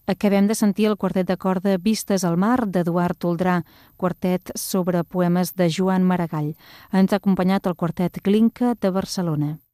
Acabem de sentir el quartet de corda Vistes al mar d'Eduard Toldrà, quartet sobre poemes de Joan Maragall. Ens ha acompanyat el quartet Glinka de Barcelona.